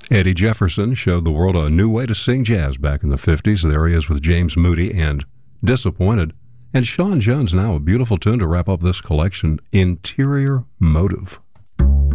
Eddie Jefferson showed the world a new way to sing jazz back in the 50s. There he is with James Moody and Disappointed. And Sean Jones now, a beautiful tune to wrap up this collection, Interior Motive.